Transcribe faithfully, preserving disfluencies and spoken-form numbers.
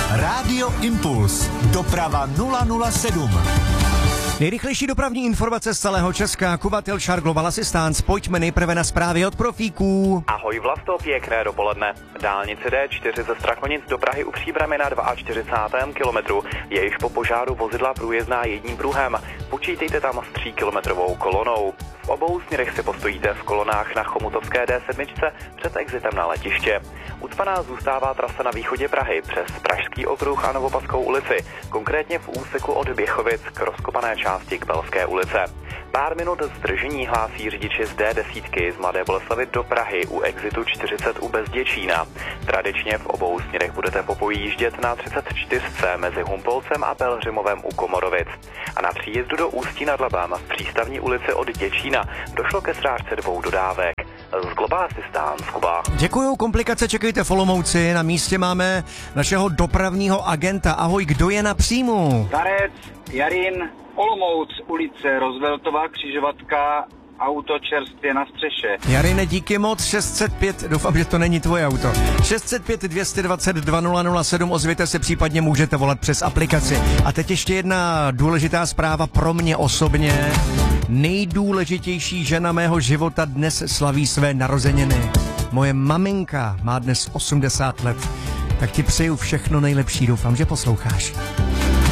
Rádio Impuls. Doprava nula nula sedm. Nejrychlejší dopravní informace z celého Česka. Kuba Tilšar, Global Assistance. Pojďme nejprve na zprávy od profíků. Ahoj Vlasto, pěkné dopoledne. Dálnice D čtyři ze Strachonic do Prahy u Příbrami na čtyřicátém druhém kilometru je již po požáru vozidla průjezdná jedním pruhem. Počítejte tam s tříkilometrovou kolonou. V obou směrech si postojíte v kolonách na Chomutovské D sedm před exitem na letiště. Ucpaná zůstává trasa na východě Prahy přes Pražský okruh a Novopaskou ulici, konkrétně v úseku od Běchovic k rozkopané části k Belské ulice. Pár minut zdržení hlásí řidiči z D deset z Mladé Boleslavi do Prahy u exitu čtyřicet u Bezděčína. Tradičně v obou směrech budete popojíždět na třicet čtyři mezi Humpolcem a Pelhřimovem u Komorovic. A na příjezdu do Ústí nad Labem v přístavní ulici od Děčína došlo ke srážce dvou dodávek. Z Global Assistance, Kuba. Děkuju, komplikace čekejte v Olomouci. Na místě máme našeho dopravního agenta. Ahoj, kdo je na příjmu? Darec, Jarin, Olomouc, ulice Rozveltová, křižovatka, auto čerstvě na střeše. Jarine, díky moc. šest set pět, doufám, že to není tvoje auto. šest set pět dvě stě dvacet dva nula nula sedm, ozvěte se, případně můžete volat přes aplikaci. A teď ještě jedna důležitá zpráva pro mě osobně. Nejdůležitější žena mého života dnes slaví své narozeniny. Moje maminka má dnes osmdesát let. Tak ti přeju všechno nejlepší, doufám, že posloucháš.